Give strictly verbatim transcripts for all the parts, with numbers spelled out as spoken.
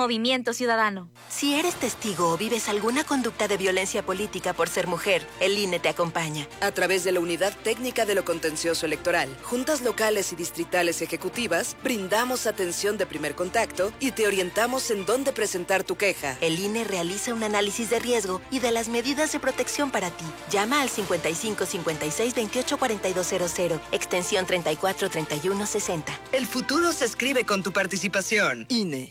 Movimiento Ciudadano. Si eres testigo o vives alguna conducta de violencia política por ser mujer, el I N E te acompaña. A través de la Unidad Técnica de lo Contencioso Electoral, juntas locales y distritales ejecutivas, brindamos atención de primer contacto y te orientamos en dónde presentar tu queja. El I N E realiza un análisis de riesgo y de las medidas de protección para ti. Llama al cincuenta y cinco cincuenta y seis veintiocho cuarenta y dos cero cero, extensión treinta y cuatro treinta y uno sesenta. El futuro se escribe con tu participación. I N E.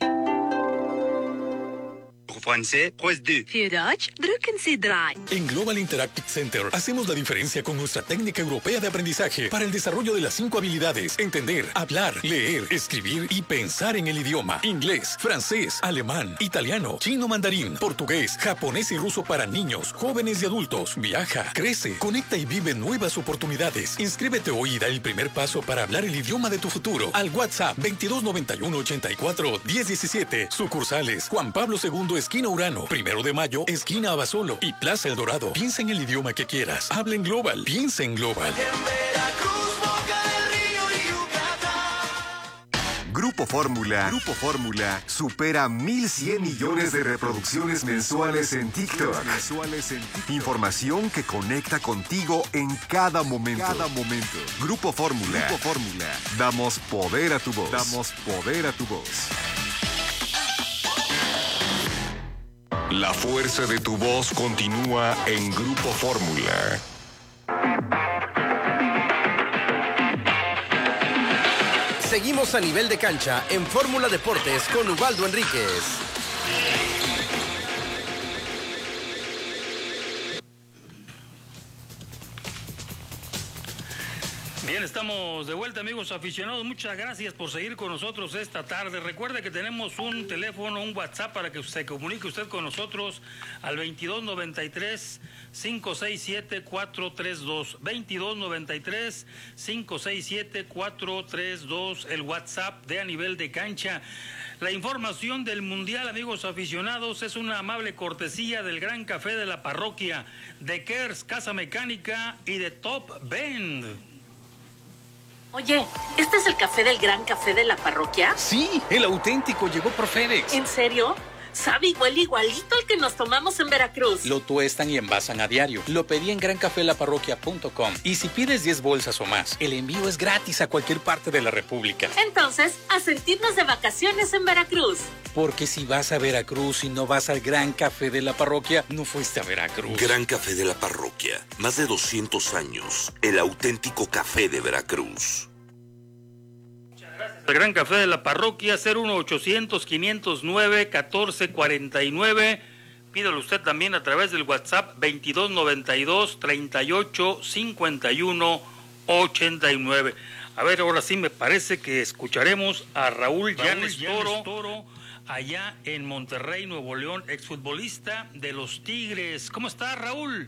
En Global Interactive Center hacemos la diferencia con nuestra técnica europea de aprendizaje para el desarrollo de las cinco habilidades: entender, hablar, leer, escribir y pensar en el idioma. Inglés, francés, alemán, italiano, chino mandarín, portugués, japonés y ruso para niños, jóvenes y adultos. Viaja, crece, conecta y vive nuevas oportunidades. Inscríbete hoy y da el primer paso para hablar el idioma de tu futuro al WhatsApp veintidós noventa y uno ochenta y cuatro diez diecisiete. Sucursales: Juan Pablo segundo, esquina Urano, Primero de Mayo, esquina Abasolo y Plaza El Dorado. Piensa en el idioma que quieras. Habla en Global. Piensa en Global. Grupo Fórmula, Grupo Fórmula supera mil cien millones de reproducciones mensuales en TikTok. Mensuales en TikTok. Información que conecta contigo en cada momento. Cada momento. Grupo Fórmula. Grupo Fórmula. Damos poder a tu voz. Damos poder a tu voz. La fuerza de tu voz continúa en Grupo Fórmula. Seguimos a nivel de cancha en Fórmula Deportes con Ubaldo Enríquez. Bien, estamos de vuelta, amigos aficionados. Muchas gracias por seguir con nosotros esta tarde. Recuerde que tenemos un teléfono, un WhatsApp para que se comunique usted con nosotros al veintidós noventa y tres, cinco seis siete, cuatro tres dos. veintidós noventa y tres, cinco seis siete, cuatro tres dos, el WhatsApp de A Nivel de Cancha. La información del Mundial, amigos aficionados, es una amable cortesía del Gran Café de la Parroquia, de Kers Casa Mecánica y de Top Bend. Oye, ¿este es el café del Gran Café de la Parroquia? Sí, el auténtico, llegó por FedEx. ¿En serio? Sabe igual igualito al que nos tomamos en Veracruz. Lo tuestan y envasan a diario. Lo pedí en gran café la parroquia punto com. Y si pides diez bolsas o más, el envío es gratis a cualquier parte de la República. Entonces, a sentirnos de vacaciones en Veracruz. Porque si vas a Veracruz y no vas al Gran Café de la Parroquia, no fuiste a Veracruz. Gran Café de la Parroquia. Más de doscientos años. El auténtico café de Veracruz. El Gran Café de la Parroquia, cero uno ochocientos, quinientos nueve, catorce cuarenta y nueve. Pídalo usted también a través del WhatsApp veintidós noventa y dos, treinta y ocho, cincuenta y uno, ochenta y nueve. A ver, ahora sí me parece que escucharemos a Raúl Llanes Toro, Toro, allá en Monterrey, Nuevo León, exfutbolista de los Tigres. ¿Cómo está, Raúl?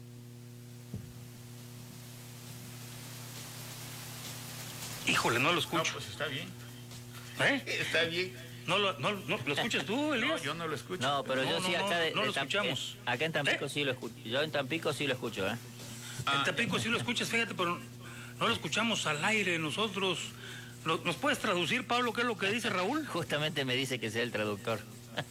Híjole, no lo escucho. No, pues está bien. ¿Eh? Está bien. ¿No lo, no, no, ¿lo escuchas tú, Elías? No, yo no lo escucho. No, pero no, yo sí no, acá... No, de, no de lo Tam- escuchamos. eh, acá en Tampico ¿Eh? sí lo escucho. Yo en Tampico sí lo escucho, ¿eh? Ah, en Tampico sí lo escuchas, fíjate, pero no lo escuchamos al aire nosotros. ¿Nos puedes traducir, Pablo, qué es lo que dice Raúl? Justamente me dice que sea el traductor.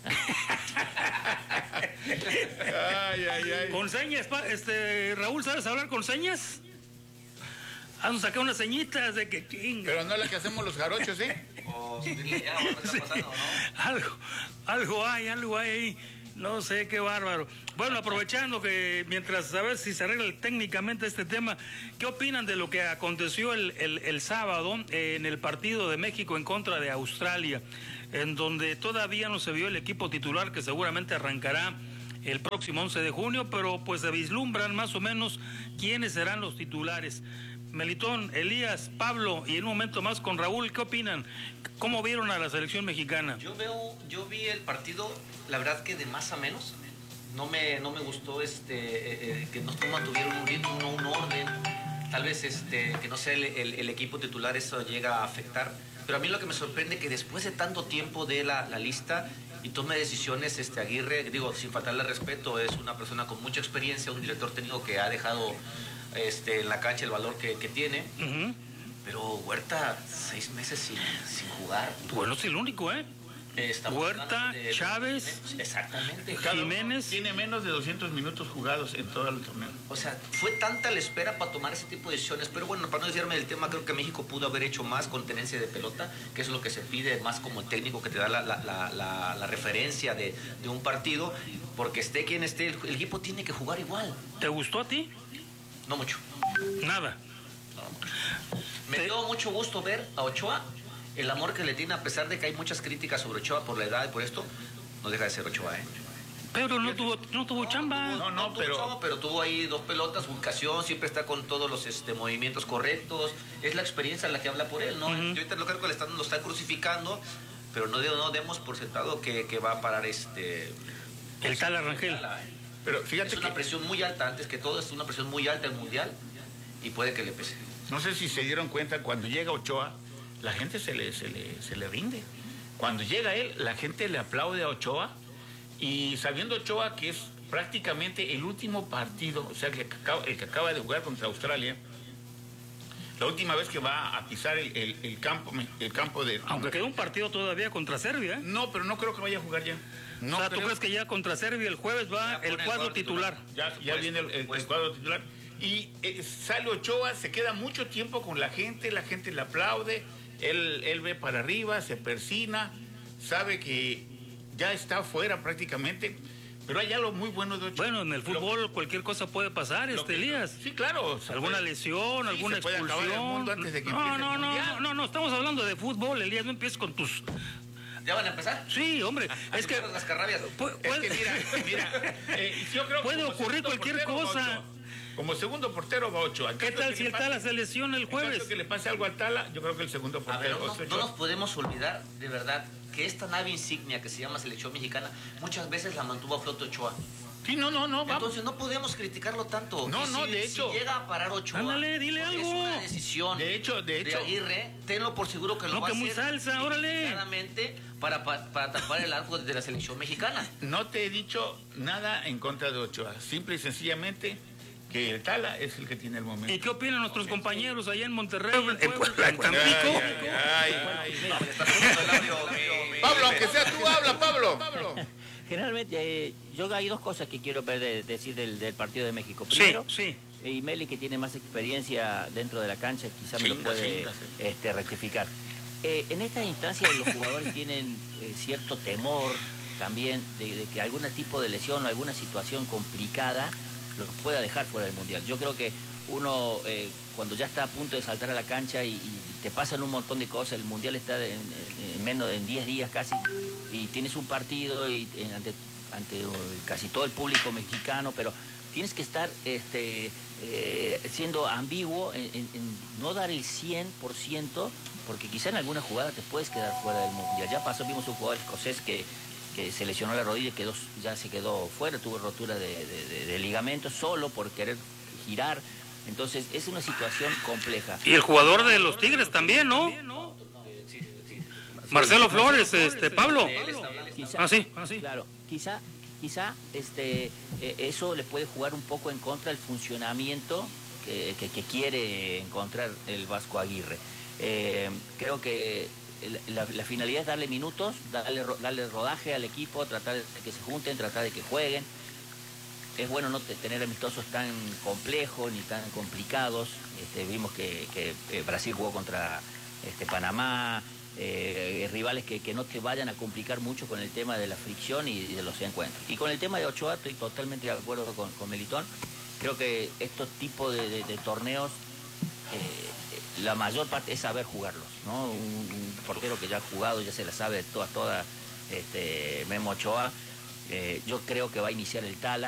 ay, ay, ay. Con señas, pa- este, Raúl, ¿sabes hablar con señas? Haznos acá unas señitas de que chinga. Pero no es la que hacemos los jarochos, ¿eh? O subirle ya, o está pasando, ¿no? Algo, algo hay, algo hay ahí. No sé, qué bárbaro. Bueno, aprovechando que mientras a ver si se arregla técnicamente este tema, ¿qué opinan de lo que aconteció el, el, el sábado en el partido de México en contra de Australia, en donde todavía no se vio el equipo titular que seguramente arrancará el próximo once de junio, pero pues se vislumbran más o menos quiénes serán los titulares? Melitón, Elías, Pablo y en un momento más con Raúl, ¿qué opinan? ¿Cómo vieron a la selección mexicana? Yo veo, yo vi el partido, la verdad que de más a menos. No me, no me gustó este eh, eh, que no mantuvieron un ritmo, no un orden. Tal vez este que no sea el, el, el equipo titular, eso llega a afectar. Pero a mí lo que me sorprende es que después de tanto tiempo de la, la lista y tome decisiones, este Aguirre, digo, sin faltarle respeto, es una persona con mucha experiencia, un director técnico que ha dejado este, en la cancha el valor que, que tiene. Uh-huh. Pero Huerta, seis meses sin, sin jugar. Bueno, es el único, ¿eh? Estamos Huerta, de, de, Chávez, de, exactamente. Jiménez. Tiene menos de doscientos minutos jugados en todo el torneo. O sea, fue tanta la espera para tomar ese tipo de decisiones. Pero bueno, para no desviarme del tema, creo que México pudo haber hecho más con tenencia de pelota, que es lo que se pide más como técnico, que te da la, la, la, la, la referencia de, de un partido. Porque esté quien esté, el, el equipo tiene que jugar igual. ¿Te gustó a ti? No mucho. Nada. No. Me dio mucho gusto ver a Ochoa. El amor que le tiene, a pesar de que hay muchas críticas sobre Ochoa por la edad y por esto, no deja de ser Ochoa, ¿eh? Pero no tuvo, no tuvo chamba. No, no, no tuvo pero... chamba, pero tuvo ahí dos pelotas, ubicación, siempre está con todos los este, movimientos correctos. Es la experiencia la que habla por él, ¿no? Uh-huh. Yo ahorita lo creo que le están, lo están crucificando, pero no, no demos por sentado que, que va a parar este... El Tala Rangel. ¿eh? Pero fíjate es una que... presión muy alta, antes que todo es una presión muy alta el Mundial y puede que le pese. No sé si se dieron cuenta, cuando llega Ochoa, la gente se le, se le, se le rinde. Cuando llega él, la gente le aplaude a Ochoa, y sabiendo Ochoa que es prácticamente el último partido, o sea, que acaba, el que acaba de jugar contra Australia, la última vez que va a pisar el, el, el campo el campo de... Aunque quedó un partido todavía contra Serbia. No, pero no creo que vaya a jugar ya. No o sea, creo. ¿tú crees que ya contra Serbia el jueves va el cuadro titular? titular? Ya, ya pues, viene el, el, pues, el cuadro titular. Y eh, sale Ochoa, se queda mucho tiempo con la gente, la gente le aplaude, él, él ve para arriba, se persina, sabe que ya está afuera prácticamente, pero hay algo muy bueno de Ochoa. Bueno, en el fútbol lo, cualquier cosa puede pasar, este que, Elías. Sí, claro. Alguna puede, lesión, sí, alguna se expulsión. Puede acabar el mundo antes de que no, empiece no, el no, mundial. no, no, no, estamos hablando de fútbol, Elías, no empieces con tus... ¿Ya van a empezar? Sí, hombre, a es que... las carrabias. Puede, es que mira, mira, eh, yo creo puede que ocurrir cualquier cosa. Como segundo portero va Ochoa. ¿Qué tal si el pase, Tala se lesiona el jueves? En caso que le pase algo al Tala, yo creo que el segundo portero ver, no, no, no nos podemos olvidar, de verdad, que esta nave insignia que se llama Selección Mexicana, muchas veces la mantuvo a flote Ochoa. Sí, no, no, no. Entonces no podemos criticarlo tanto. No, y no, si, de hecho. Si llega a parar Ochoa. Ándale, dile algo. Es una decisión. De hecho, de hecho. De Aguirre, tenlo por seguro que lo no, va que a hacer. muy salsa, órale. Para, para, para tapar el arco de la Selección Mexicana. No te he dicho nada en contra de Ochoa. Simple y sencillamente que el Tala es el que tiene el momento. ¿Y qué opinan nuestros okay. compañeros allá en Monterrey, en, Puebla, en Tampico? Ay, ay, ay. Pablo, aunque sea tú, habla, Pablo. Pablo. Generalmente, eh, yo hay dos cosas que quiero ver de, decir del, del partido de México. Primero, sí, sí. y Meli, que tiene más experiencia dentro de la cancha, quizá me lo puede este, rectificar. Eh, en esta instancia los jugadores tienen eh, cierto temor también de, de que algún tipo de lesión o alguna situación complicada los pueda dejar fuera del Mundial. Yo creo que uno, eh, cuando ya está a punto de saltar a la cancha y, y te pasan un montón de cosas, el Mundial está en, en menos de diez días casi, y tienes un partido y, en, ante, ante casi todo el público mexicano, pero tienes que estar este, eh, siendo ambiguo en, en, en no dar el cien por ciento, porque quizá en alguna jugada te puedes quedar fuera del Mundial. Ya pasó, vimos un jugador escocés que, que se lesionó la rodilla y quedó, ya se quedó fuera, tuvo rotura de, de, de, de ligamentos solo por querer girar. Entonces es una situación compleja. Y el jugador de los Tigres también, ¿no? Marcelo Flores, este, Pablo. Quizá, ah, sí, ah, sí. Claro, quizá, quizá este, eh, eso le puede jugar un poco en contra del funcionamiento que, que, que quiere encontrar el Vasco Aguirre. Eh, creo que la, la finalidad es darle minutos, darle, darle rodaje al equipo, tratar de que se junten, tratar de que jueguen. Es bueno no tener amistosos tan complejos ni tan complicados. Este, vimos que, que Brasil jugó contra este, Panamá, eh, rivales que, que no te vayan a complicar mucho con el tema de la fricción y de los encuentros. Y con el tema de Ochoa estoy totalmente de acuerdo con, con Melitón. Creo que estos tipos de, de, de torneos, eh, la mayor parte es saber jugarlos, ¿no? Un, un portero que ya ha jugado, ya se la sabe toda, toda, este, Memo Ochoa. Eh, yo creo que va a iniciar el Tala.